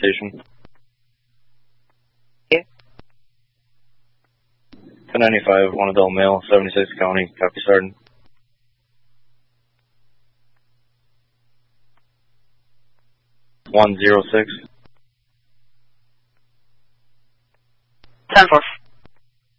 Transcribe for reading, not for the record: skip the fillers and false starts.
station. Yeah. 1095, one adult male, 76 County, copy Sergeant. $106. 10-4.